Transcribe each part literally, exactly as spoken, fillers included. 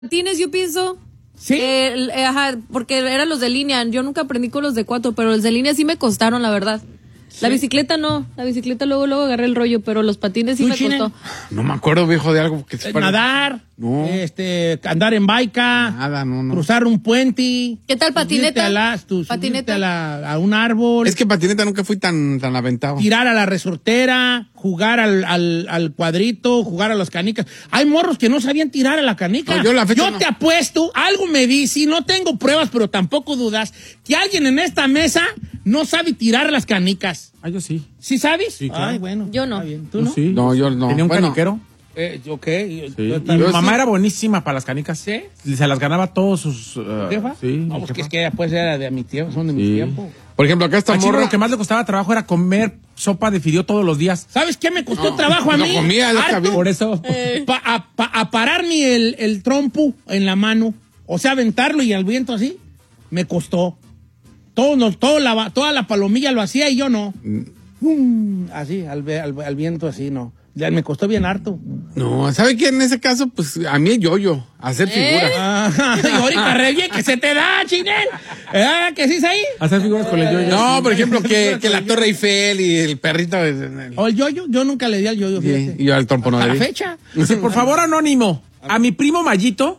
Patines, yo pienso. Sí. Eh, eh, ajá, porque eran los de línea. Yo nunca aprendí con los de cuatro, pero los de línea sí me costaron, la verdad. Sí. La bicicleta no. La bicicleta luego, luego agarré el rollo, pero los patines sí me Chinen? costó. No me acuerdo, viejo, de algo que se Eh, Nadar, no. este, andar en baica, Nada, no, no. cruzar un puente. ¿Qué tal patineta? A, las, tu, patineta. A, la, a un árbol. Es que patineta nunca fui tan, tan aventado. Tirar a la resortera, jugar al, al, al cuadrito, jugar a las canicas. Hay morros que no sabían tirar a la canica. No, yo la fecha yo no. te apuesto, algo me dice, no tengo pruebas, pero tampoco dudas, que alguien en esta mesa no sabe tirar las canicas. Ah, yo sí. ¿Sí sabes? Sí, claro. Ay, bueno. Yo no. Está bien. ¿Tú Yo no? sí. No, yo no. Tenía un Bueno, caniquero. Eh, ok. Sí. Yo Y también. mi mamá sí. era buenísima para las canicas. ¿Sí? Se las ganaba todos sus... Uh, ¿Jefa? Sí. No, mi pues que jefa. es que ella pues era de mi tiempo, son de mi Sí. tiempo. Por ejemplo, acá está A Chino morra. lo que más le costaba trabajo era comer sopa de fideo todos los días. ¿Sabes qué me costó No, trabajo a no mí? comía, deja Harto. bien. Por eso... Pa- a, pa- a pararme el, el trompo en la mano, o sea, aventarlo y al viento así, me costó. Todo, no, todo la, toda la palomilla lo hacía y yo no. Mm, así, al, ve- al, al viento así, no. Ya me costó bien harto. No, ¿sabe qué? En ese caso, pues a mí el yo-yo, hacer ¿Eh? figuras. Ah, y ahorita re bien que se te da, Chinel. ¿Eh? ¿Que sí es ahí? Hacer figuras con el yo-yo. No, por ejemplo, que, que la Torre Eiffel y el perrito. el- ¿O el yoyo? Yo nunca le di al yoyo, Sí, fíjate. y yo al trompo no Hasta le la di. fecha. Sí, por favor, anónimo. A mi primo Mayito...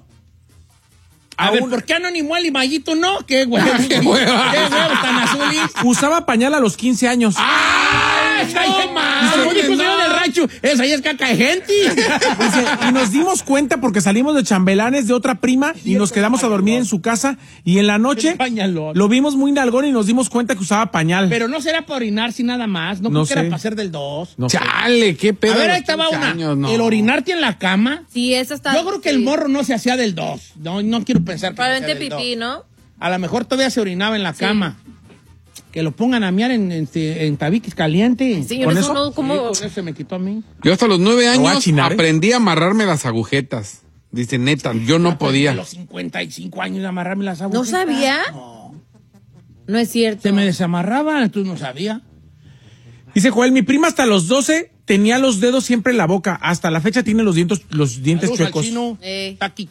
A aún ver, ¿por qué Anónimo y Mayito no? ¿Qué huevo? Qué hueva. ¿Qué huevos tan azules? Usaba pañal a los quince años. ¡Ah! ¡Esa no, más! dice Como que dijo el no. señor del rancho, esa ya es caca de gente. Dice, y nos dimos cuenta porque salimos de chambelanes de otra prima y nos quedamos a dormir en su casa y en la noche Pañalón. lo vimos muy nalgón y nos dimos cuenta que usaba pañal. Pero no será para orinarse nada más, no, No creo que era sé. para hacer del dos. No sé. Chale, qué pedo. A ver, los ahí estaba quince una. años, no. El orinarte en la cama. Sí, esa está. Yo creo que el sí. morro no se hacía del dos. No, no quiero pensar que se hacía Probablemente del pipí, dos. ¿no? A lo mejor todavía se orinaba en la cama. Que lo pongan a miar en, en, en tabiques caliente. Señor, ¿Con eso eso? no, Sí, como. con eso se me quitó a mí. Yo hasta los nueve Lo voy a años chinar, ¿eh? aprendí a amarrarme las agujetas. Dice, neta, yo no A podía. los cincuenta y cinco años de amarrarme las ¿No agujetas. sabía? No. No es cierto. Se me desamarraban, entonces no sabía. Dice Joel, mi prima hasta los doce tenía los dedos siempre en la boca. Hasta la fecha tiene los dientes, los dientes Saludos al chuecos. chino. Eh. Está aquí.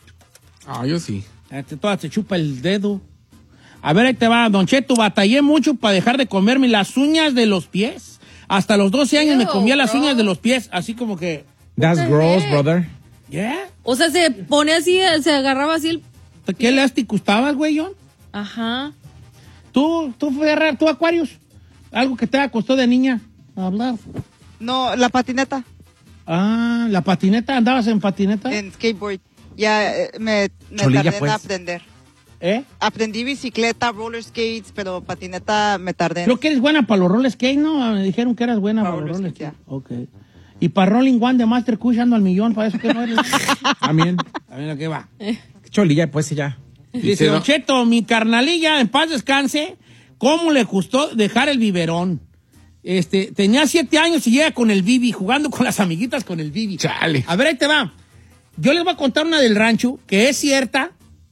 Ah, yo sí. Este, toda se chupa el dedo. A ver, ahí te va, Don Cheto, batallé mucho para dejar de comerme las uñas de los pies. Hasta los doce años me Ew, comía las bro. uñas de los pies, así como que, That's What the gross, heck? brother. ¿yeah? O sea, se pone así, se agarraba así el. ¿Qué elástico estabas, güey, John? Ajá. ¿Tú, tú, Ferrar, tú, Aquarius? ¿Algo que te costó de niña hablar? No, la patineta Ah, ¿la patineta? ¿Andabas en patineta? en skateboard. Ya eh, me, me Cholilla, tardé pues. en aprender. ¿Eh? Aprendí bicicleta, roller skates, pero patineta me tardé. en- Creo que eres buena para los roller skate, ¿no? Me dijeron que eras buena para, Para los roller roller skate. Ok. Y para Rolling One de Master Cush ando al millón, para eso que no eres. También. A ver, ¿a qué va? Cholilla, pues ya. Dice, Dice, Don ¿no? Cheto, mi carnalilla, en paz descanse, ¿cómo le gustó dejar el biberón? Este, tenía siete años y llega con el Bibi, jugando con las amiguitas con el Bibi. Chale. A ver, ahí te va. Yo les voy a contar una del rancho, que es cierta,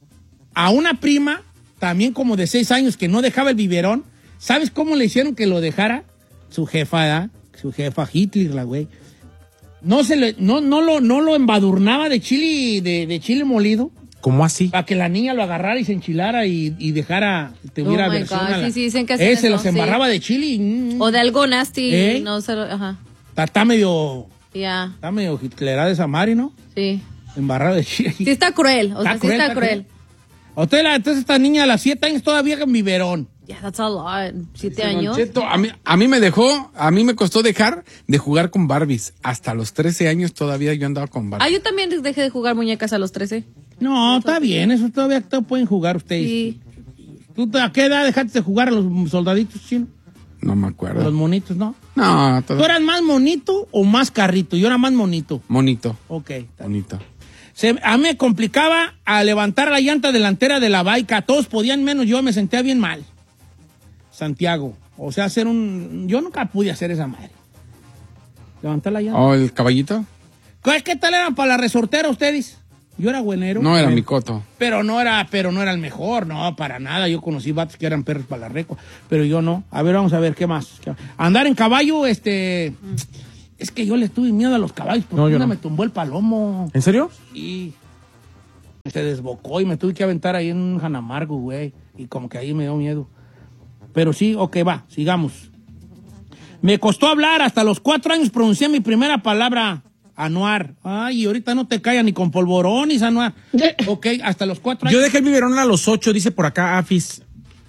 a una prima, también como de seis años, que no dejaba el biberón. ¿Sabes cómo le hicieron que lo dejara? Su jefa, ¿verdad? Su jefa, Hitler, la güey. No se le, no, no lo, no lo embadurnaba de chile, de, de chile molido, ¿Cómo así? para que la niña lo agarrara y se enchilara y, y dejara, tuviera Oh my aversión God, a la- sí, sí, dicen que hacen Eh, se eso, los embarraba de chile y... mm, O de algo nasty. ¿Eh? No se lo. Ajá. está, está medio, Ya. está medio hitlerada esa Mari, ¿no? Sí. Embarrada de chile. Sí está cruel. O sea, sí está cruel. Usted, la, entonces esta niña a las siete años todavía con biberón. Ya, that's a lot. Siete Don años. Cheto, a mí, a mí me dejó, a mí me costó dejar de jugar con Barbies. Hasta los trece años todavía yo andaba con Ah, Barbies. yo también dejé de jugar muñecas a los trece. No, está bien, eso todavía todo pueden jugar ustedes. Sí. ¿Tú te- a qué edad dejaste de jugar a los soldaditos chinos? No me A los acuerdo. monitos, ¿no? No, todo ¿Tú eras más monito o más carrito? Yo era más monito. bonito, Ok. está bien. bonito. Se, a mí me complicaba a levantar la llanta delantera de la baica. Todos podían menos yo, me sentía bien mal. Santiago. O sea, hacer un... Yo nunca pude hacer esa madre. Levantar la llanta. ¿O el caballito? ¿Qué, qué tal eran para la resortera ustedes? Yo era buenero. No era mi coto. Pero no era, pero no era el mejor, no, para nada. Yo conocí vatos que eran perros para la recua, pero yo no. A ver, vamos a ver, ¿qué más? Andar en caballo, este... Es que yo le tuve miedo a los caballos porque No, yo una no. me tumbó el palomo. ¿En serio? Y se desbocó y me tuve que aventar ahí en un Janamargo, güey. Y como que ahí me dio miedo. Pero sí, ok, va, sigamos. Me costó hablar, hasta los cuatro años pronuncié mi primera palabra, anuar. Ay, y ahorita no te callan ni con polvorones, anuar. Ok, hasta los cuatro años. Yo dejé el biberón a los ocho, dice por acá Afis.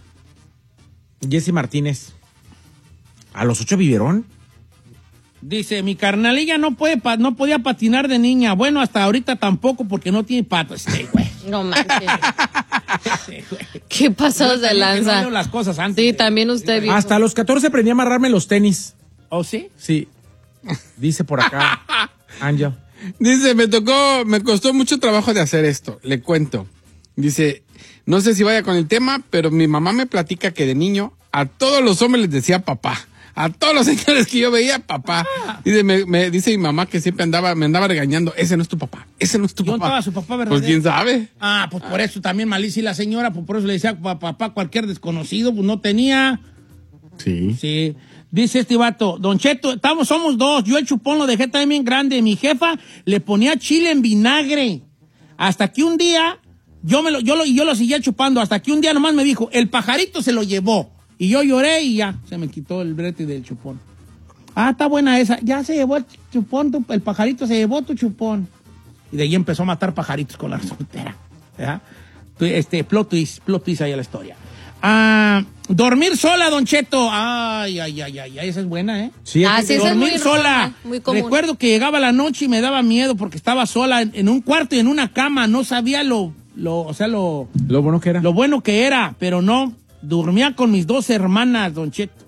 Jessy Martínez. ¿A los ocho biberón? Dice, mi carnalilla no puede pa- no podía patinar de niña. Bueno, hasta ahorita tampoco porque no tiene patas. Este, güey. No manches. Este, güey. ¿Qué pasados de Yo también que lanza? no leo las cosas antes. Sí, también usted viejo. Hasta los catorce aprendí a amarrarme los tenis. ¿Oh, sí? Sí. Dice por acá Ángel. Dice, me tocó, me costó mucho trabajo de hacer esto. Le cuento. Dice, no sé si vaya con el tema, pero mi mamá me platica que de niño a todos los hombres les decía papá. A todos los señores que yo veía, papá. Dice, me, me dice mi mamá que siempre andaba, me andaba regañando. Ese no es tu papá. Ese no es tu ¿Y dónde papá. estaba su papá verdadero? Pues quién sabe. Ah, pues por eso también malicia y la señora, pues por eso le decía pa- papá cualquier desconocido, pues no tenía. Sí. Sí. Dice este vato, Don Cheto, estamos, somos dos, yo el chupón lo dejé también bien grande, mi jefa le ponía chile en vinagre, hasta que un día, yo me lo, yo lo, yo lo seguía chupando, hasta que un día nomás me dijo, el pajarito se lo llevó, y yo lloré y ya, se me quitó el brete del chupón. Ah, está buena esa, ya se llevó el chupón, tu- el pajarito se llevó tu chupón. Y de ahí empezó a matar pajaritos con la soltera. ¿Ya? Este, plot twist, plot twist ahí a la historia. Ah, dormir sola, Don Cheto. Ay, ay, ay, ay, ay, esa es buena, ¿eh? Sí, Ah, sí, esa es Dormir muy sola. normal, muy común. Recuerdo que llegaba la noche y me daba miedo porque estaba sola en, en un cuarto y en una cama. No sabía lo, lo, o sea, lo, lo bueno que era. lo bueno que era, pero no. Dormía con mis dos hermanas, Don Cheto.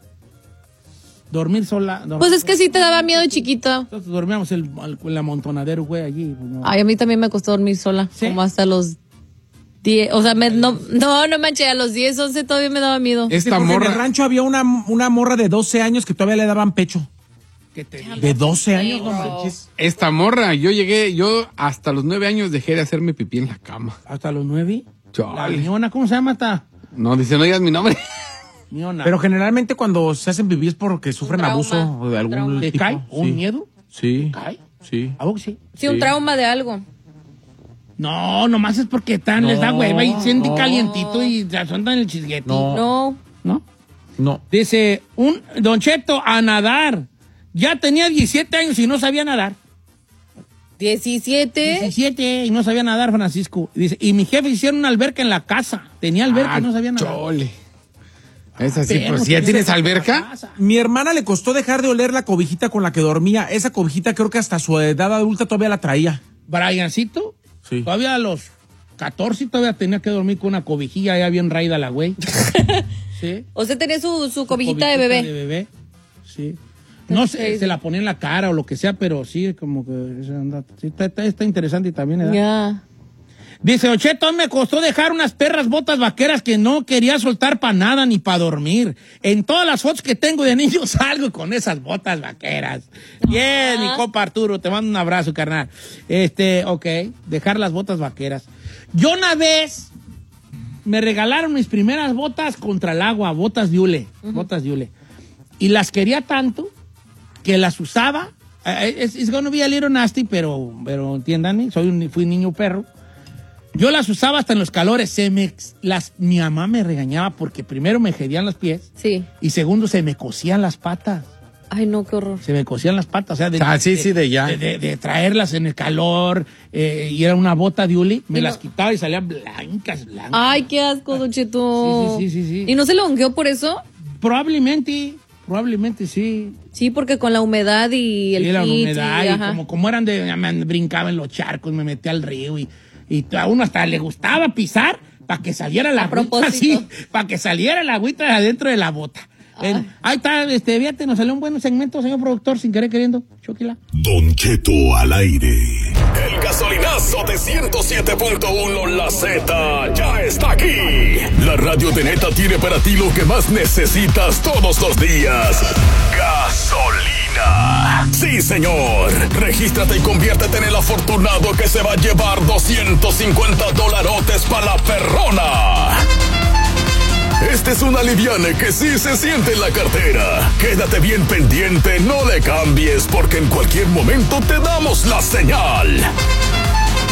Dormir sola. dormir Pues es que sola. sí te daba miedo chiquito. Nosotros dormíamos el, el, el amontonadero, güey, allí. Pues, no. Ay, a mí también me costó dormir sola. ¿Sí? Como hasta los diez. O sea, me, no, no, no manché, a los diez, once todavía me daba miedo. Sí, Esta porque en el morra. rancho había una, una morra de doce años que todavía le daban pecho. ¿Qué te digo? De doce años, no bro. manches. Esta morra, yo llegué, yo hasta los nueve años dejé de hacerme pipí en la cama. Hasta los nueve. Chale. La miñona, ¿cómo se llama esta? No, dice, no digas mi nombre. Miñona. Pero generalmente cuando se hacen pipí es porque sufren trauma, abuso de un algún trauma. ¿Te tipo. cae? ¿Un Sí. miedo? Sí. ¿Cae? Sí. ¿A vos sí? Sí, un Sí. trauma de algo. No, nomás es porque tan, les da No, hueva y sienten no. calientito y se asuntan el chisguete. No. No. ¿No? No. Dice, un Don Cheto, a nadar. Ya tenía diecisiete años y no sabía nadar. diecisiete. diecisiete y no sabía nadar, Francisco. Dice, y mi jefe hicieron una alberca en la casa. Tenía alberca y no sabía nadar. Chole. Es así, Pero pues si ya tienes tienes alberca en la alberca. casa. Mi hermana le costó dejar de oler la cobijita con la que dormía. Esa cobijita creo que hasta su edad adulta todavía la traía. Briancito, Sí. todavía a los catorce todavía tenía que dormir con una cobijilla ya bien raída la güey. Sí. O sea, tenía su, su cobijita de bebé. De bebé, sí. No sé, se la ponía en la cara o lo que sea, pero sí, como que esa anda- sí, está, está- está interesante y también, ¿verdad? Ya. Dice, Ocheto, me costó dejar unas perras botas vaqueras que no quería soltar para nada ni para dormir. En todas las fotos que tengo de niños salgo con esas botas vaqueras. Bien, mi compa Arturo, te mando un abrazo, carnal. Este, ok, dejar las botas vaqueras. Yo una vez me regalaron mis primeras botas contra el agua, botas de hule, botas de hule. Y las quería tanto que las usaba. Eh, It's, it's gonna be a little nasty, pero, pero entiéndanme, soy un, fui niño perro. Yo las usaba hasta en los calores. Se me, las, mi mamá me regañaba porque primero me jedían los pies Sí. y segundo se me cosían las patas. Ay, no, qué horror. Se me cosían las patas. O sea, de, Ah, sí, sí, de ya. De, de- de traerlas en el calor eh, y era una bota de hule. Me Y las no- quitaba y salían blancas, blancas. Ay, qué asco, Don Cheto. Sí, sí, sí, sí, sí. ¿Y no se lo hongueó por eso? Probablemente, probablemente sí. Sí, porque con la humedad y el Y la heat y- humedad y ajá. como, como eran de, me brincaba en los charcos, me metía al río y, y a uno hasta le gustaba pisar para que saliera la A agüita propósito. así, para que saliera la agüita de adentro de la bota. En- ahí está, este, fíjate, nos salió un buen segmento, señor productor, sin querer queriendo. Choquila. Don Cheto al aire. El gasolinazo de ciento siete punto uno La Z ya está aquí. La radio de neta tiene para ti lo que más necesitas todos los días. Gasolina. Sí, señor. Regístrate y conviértete en el afortunado que se va a llevar doscientos cincuenta dolarotes para la perrona. Este es un aliviane que sí se siente en la cartera. Quédate bien pendiente, no le cambies, porque en cualquier momento te damos la señal.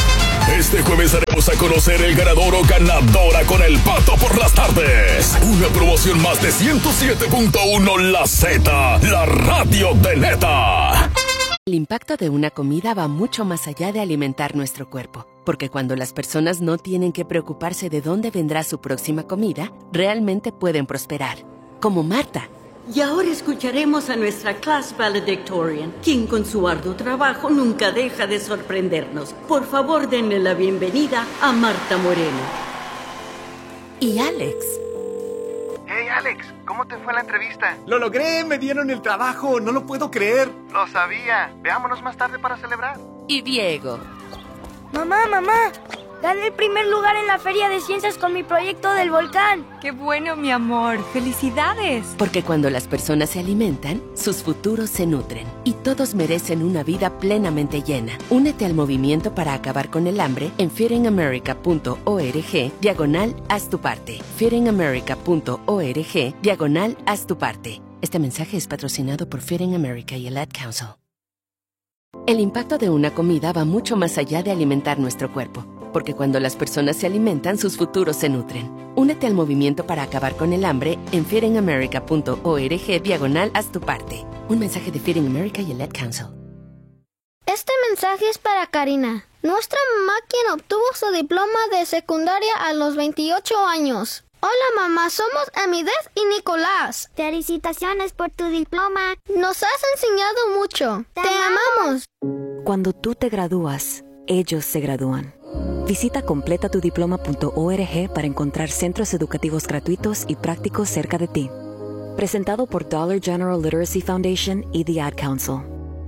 Este jueves haremos a conocer el ganador o ganadora con el Pato por las tardes. Una promoción más de ciento siete punto uno La Z, la radio de neta. El impacto de una comida va mucho más allá de alimentar nuestro cuerpo, porque cuando las personas no tienen que preocuparse de dónde vendrá su próxima comida, realmente pueden prosperar. Como Marta. Y ahora escucharemos a nuestra class valedictorian, quien con su arduo trabajo nunca deja de sorprendernos. Por favor, denle la bienvenida a Marta Moreno. Y Alex. Hey Alex, ¿cómo te fue la entrevista? Lo logré, me dieron el trabajo, no lo puedo creer. Lo sabía, veámonos más tarde para celebrar. Y Diego. Mamá, mamá, gané el primer lugar en la Feria de Ciencias con mi proyecto del volcán. ¡Qué bueno, mi amor! ¡Felicidades! Porque cuando las personas se alimentan, sus futuros se nutren. Y todos merecen una vida plenamente llena. Únete al movimiento para acabar con el hambre en feedingamerica.org diagonal haz tu parte. feedingamerica.org diagonal haz tu parte. Este mensaje es patrocinado por Feeding America y el Ad Council. El impacto de una comida va mucho más allá de alimentar nuestro cuerpo, porque cuando las personas se alimentan, sus futuros se nutren. Únete al movimiento para acabar con el hambre en feedingamerica.org diagonal haz tu parte. Un mensaje de Feeding America y el Ad Council. Este mensaje es para Karina, nuestra mamá quien obtuvo su diploma de secundaria a los veintiocho años. Hola mamá, somos Amidez y Nicolás. Felicitaciones por tu diploma. Nos has enseñado mucho. Te, Te amamos. Cuando tú te gradúas, ellos se gradúan. Visita completa tu diploma punto org para encontrar centros educativos gratuitos y prácticos cerca de ti. Presentado por Dollar General Literacy Foundation y The Ad Council.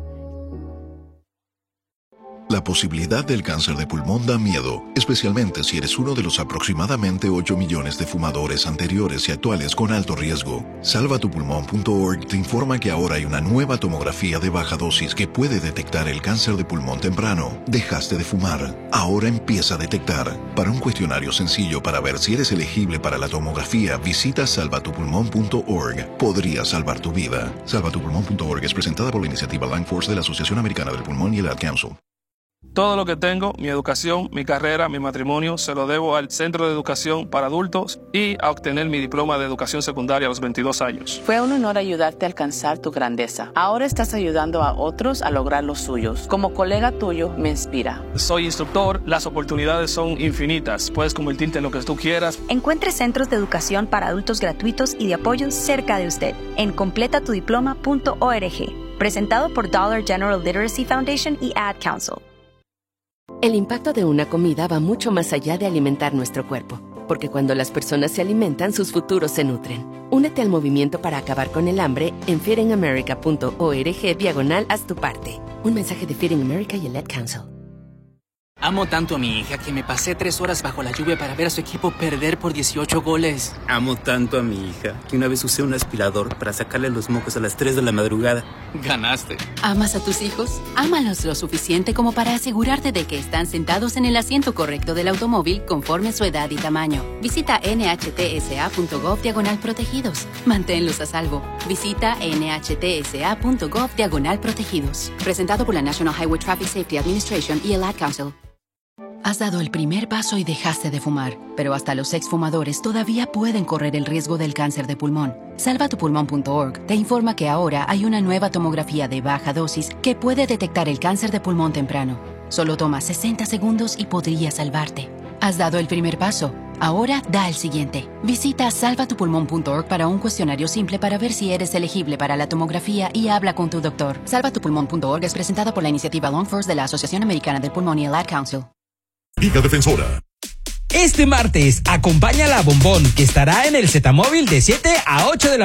La posibilidad del cáncer de pulmón da miedo, especialmente si eres uno de los aproximadamente ocho millones de fumadores anteriores y actuales con alto riesgo. salva tu pulmón punto org te informa que ahora hay una nueva tomografía de baja dosis que puede detectar el cáncer de pulmón temprano. Dejaste de fumar, ahora empieza a detectar. Para un cuestionario sencillo para ver si eres elegible para la tomografía, visita salva tu pulmón punto org. Podría salvar tu vida. salva tu pulmón punto org es presentada por la iniciativa Lung Force de la Asociación Americana del Pulmón y el Ad Council. Todo lo que tengo, mi educación, mi carrera, mi matrimonio, se lo debo al Centro de Educación para Adultos y a obtener mi diploma de educación secundaria a los veintidós años. Fue un honor ayudarte a alcanzar tu grandeza. Ahora estás ayudando a otros a lograr los suyos. Como colega tuyo, me inspira. Soy instructor, las oportunidades son infinitas. Puedes convertirte en lo que tú quieras. Encuentre centros de educación para adultos gratuitos y de apoyo cerca de usted en completa tu diploma punto org. Presentado por Dollar General Literacy Foundation y Ad Council. El impacto de una comida va mucho más allá de alimentar nuestro cuerpo, porque cuando las personas se alimentan, sus futuros se nutren. Únete al movimiento para acabar con el hambre en feedingamerica.org diagonal haz tu parte. Un mensaje de Feeding America y el Ad Council. Amo tanto a mi hija que me pasé tres horas bajo la lluvia para ver a su equipo perder por dieciocho goles. Amo tanto a mi hija que una vez usé un aspirador para sacarle los mocos a las tres de la madrugada. Ganaste. ¿Amas a tus hijos? Ámalos lo suficiente como para asegurarte de que están sentados en el asiento correcto del automóvil conforme su edad y tamaño. Visita nhtsa.gov diagonal protegidos. Manténlos a salvo. Visita nhtsa.gov diagonal protegidos. Presentado por la National Highway Traffic Safety Administration y el Ad Council. Has dado el primer paso y dejaste de fumar, pero hasta los exfumadores todavía pueden correr el riesgo del cáncer de pulmón. salva tu pulmón punto org te informa que ahora hay una nueva tomografía de baja dosis que puede detectar el cáncer de pulmón temprano. Solo toma sesenta segundos y podría salvarte. Has dado el primer paso. Ahora da el siguiente. Visita salva tu pulmón punto org para un cuestionario simple para ver si eres elegible para la tomografía y habla con tu doctor. salva tu pulmón punto org es presentada por la iniciativa Lung Force de la Asociación Americana del Pulmón y el Ad Council. Liga Defensora. Este martes, acompáñala a Bombón, que estará en el Zetamóvil de siete a ocho de la